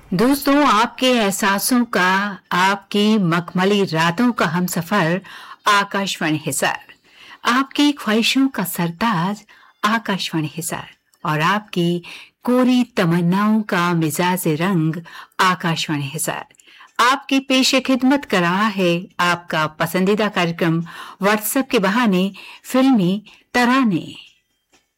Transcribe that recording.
दोस्तों, आपके एहसासों का, आपकी मखमली रातों का हमसफर आकाशवाणी हिसार, आपकी ख्वाहिशों का सरताज आकाशवाणी हिसार और आपकी कोरी तमन्नाओं का मिजाज रंग आकाशवाणी हिसार आपकी पेशे खिदमत कर रहा है। आपका पसंदीदा कार्यक्रम व्हाट्सएप के बहाने फिल्मी तराने।